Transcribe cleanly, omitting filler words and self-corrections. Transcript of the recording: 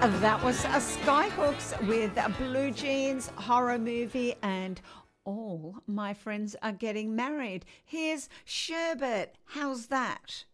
That was a Skyhooks with a Blue Jeans horror movie, and all my friends are getting married. Here's Sherbet. How's that?